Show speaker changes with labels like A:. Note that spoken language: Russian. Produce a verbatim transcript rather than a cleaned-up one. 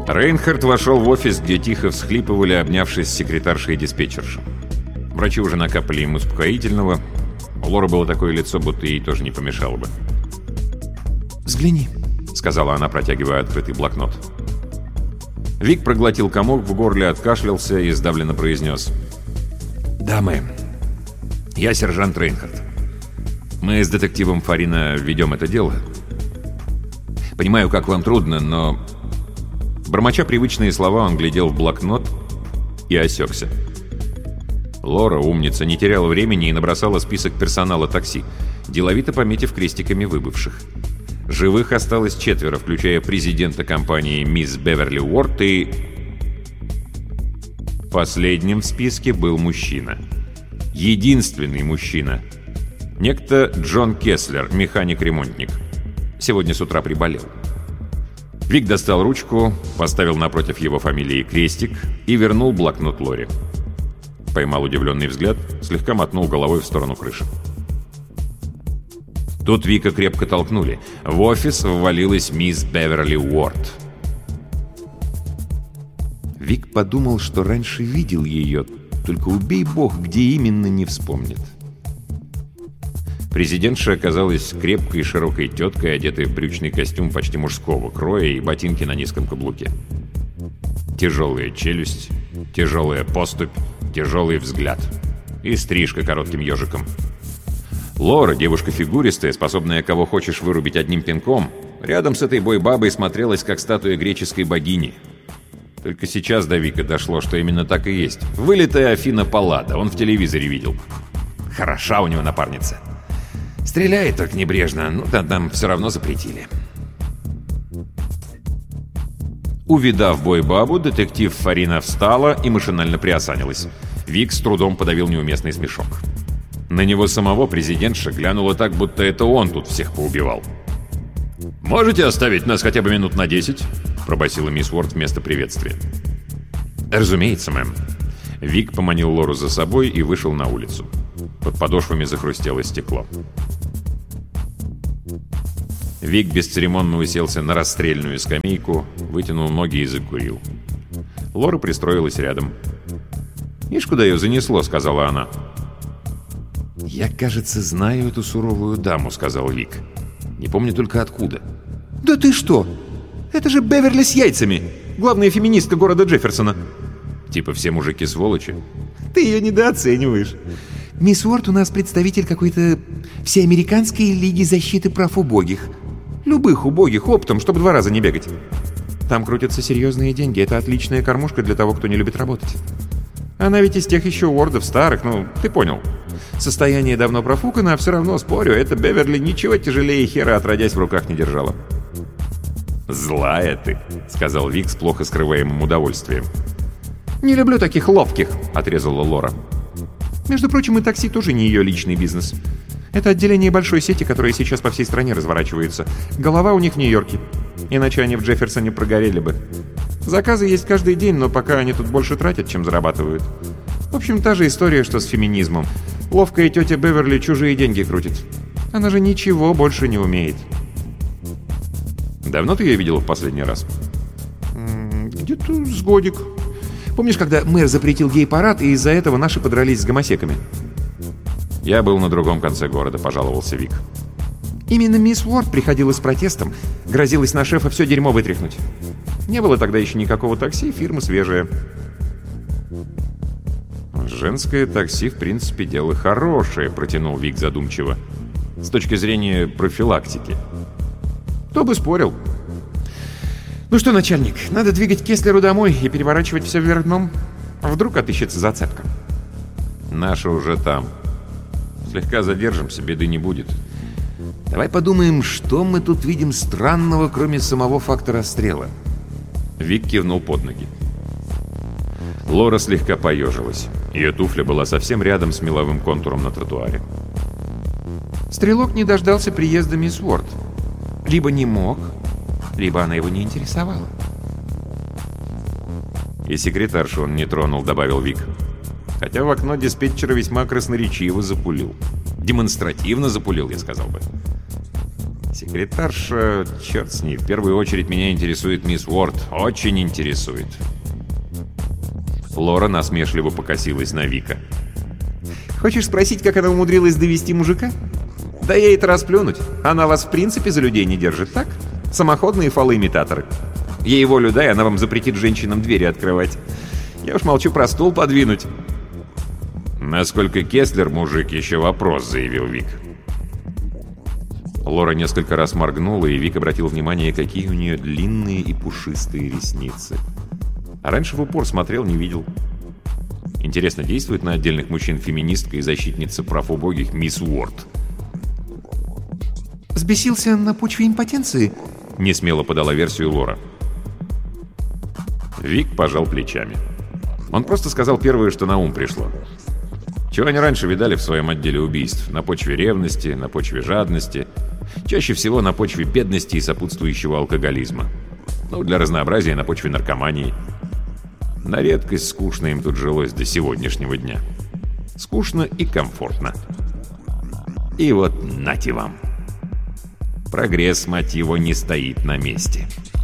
A: Рейнхард вошел в офис, где тихо всхлипывали, обнявшись с секретаршей и диспетчершей. Врачи уже накапали ему успокоительного. У Лоры было такое лицо, будто ей тоже не помешало бы.
B: «Взгляни»,
A: — сказала она, протягивая открытый блокнот. Вик проглотил комок в горле, откашлялся и сдавленно произнес: «Дамы, я сержант Рейнхард. Мы с детективом Фарина ведем это дело. Понимаю, как вам трудно, но...» Бормоча привычные слова, он глядел в блокнот и осекся. Лора, умница, не теряла времени и набросала список персонала такси, деловито пометив крестиками выбывших. Живых осталось четверо, включая президента компании мисс Беверли Уорд, и... Последним в списке был мужчина. Единственный мужчина. Некто Джон Кеслер, механик-ремонтник. Сегодня с утра приболел. Вик достал ручку, поставил напротив его фамилии крестик и вернул блокнот Лоре. Поймал удивленный взгляд, слегка мотнул головой в сторону крыши. Тут Вика крепко толкнули. В офис ввалилась мисс Беверли Уорд. Вик подумал, что раньше видел ее, только убей бог, где именно, не вспомнит. Президентша оказалась крепкой и широкой теткой, одетой в брючный костюм почти мужского кроя и ботинки на низком каблуке. Тяжелая челюсть, тяжелая поступь, тяжелый взгляд и стрижка коротким ежиком. Лора, девушка фигуристая, способная кого хочешь вырубить одним пинком, рядом с этой бойбабой смотрелась как статуя греческой богини. Только сейчас до Вика дошло, что именно так и есть. Вылитая Афина Паллада, он в телевизоре видел. Хороша у него напарница. Стреляет только небрежно, ну да нам все равно запретили. Увидав бойбабу, детектив Фарина встала и машинально приосанилась. Вик с трудом подавил неуместный смешок. На него самого президентша глянула так, будто это он тут всех поубивал. «Можете оставить нас хотя бы минут на десять?» — пробасила мисс Уорд вместо приветствия. «Разумеется, мэм». Вик поманил Лору за собой и вышел на улицу. Под подошвами захрустело стекло. Вик бесцеремонно уселся на расстрельную скамейку, вытянул ноги и закурил. Лора пристроилась рядом. «Ишь, куда ее занесло», — сказала она. «Я, кажется, знаю эту суровую даму», — сказал Вик. «Не помню только откуда». «Да ты что? Это же Беверли с яйцами! Главная феминистка города Джефферсона!» «Типа все мужики сволочи?» «Ты ее недооцениваешь. Мисс Уорд у нас представитель какой-то всеамериканской лиги защиты прав убогих. Любых убогих, оптом, чтобы два раза не бегать. Там крутятся серьезные деньги. Это отличная кормушка для того, кто не любит работать. Она ведь из тех еще Уордов старых, ну, ты понял. Состояние давно профукано, а все равно, спорю, эта Беверли ничего тяжелее хера отродясь в руках не держала». «Злая ты», — сказал Вик с плохо скрываемым удовольствием. «Не люблю таких ловких», — отрезала Лора. «Между прочим, и такси тоже не ее личный бизнес. Это отделение большой сети, которая сейчас по всей стране разворачивается. Голова у них в Нью-Йорке. Иначе они в Джефферсоне прогорели бы. Заказы есть каждый день, но пока они тут больше тратят, чем зарабатывают. В общем, та же история, что с феминизмом. Ловкая тетя Беверли чужие деньги крутит. Она же ничего больше не умеет». «Давно ты ее видела в последний раз?» «Где-то с годик. Помнишь, когда мэр запретил гей-парад, и из-за этого наши подрались с гомосеками?» «Я был на другом конце города», — пожаловался Вик. «Именно мисс Уорд приходила с протестом, грозилась на шефа все дерьмо вытряхнуть. Не было тогда еще никакого такси, фирма свежая». «Женское такси, в принципе, дело хорошее», — протянул Вик задумчиво. «С точки зрения профилактики». «Кто бы спорил. Ну что, начальник, надо двигать Кеслеру домой и переворачивать все вверх дном. Вдруг отыщется зацепка». «Наша уже там. Слегка задержимся, беды не будет. Давай подумаем, что мы тут видим странного, кроме самого факта расстрела». Вик кивнул под ноги. Лора слегка поежилась. Ее туфля была совсем рядом с меловым контуром на тротуаре. «Стрелок не дождался приезда мисс Уорд. Либо не мог, либо она его не интересовала». «И секретаршу он не тронул», — добавил Вик. Хотя в окно диспетчера весьма красноречиво запулил. Демонстративно запулил, я сказал бы. Секретарша, черт с ней, в первую очередь меня интересует мисс Уорд. Очень интересует. Лора насмешливо покосилась на Вика.
B: Хочешь спросить, как она умудрилась довести мужика? Да ей-то расплюнуть. Она вас в принципе за людей не держит, так? Самоходные фалоимитаторы. Ей волю дай, она вам запретит женщинам двери открывать. Я уж молчу про стул подвинуть.
A: Насколько Кеслер мужик, еще вопрос, заявил Вик. Лора несколько раз моргнула, и Вик обратил внимание, какие у нее длинные и пушистые ресницы. А раньше в упор смотрел, не видел. Интересно, действует на отдельных мужчин феминистка и защитница прав убогих мисс Уорд?
B: Взбесился на почве импотенции?
A: Несмело подала версию Лора. Вик пожал плечами. Он просто сказал первое, что на ум пришло. Чего они раньше видали в своем отделе убийств? На почве ревности, на почве жадности. Чаще всего на почве бедности и сопутствующего алкоголизма. Ну, для разнообразия на почве наркомании. На редкость скучно им тут жилось до сегодняшнего дня. Скучно и комфортно. И вот нате вам. Прогресс, мать его, не стоит на месте.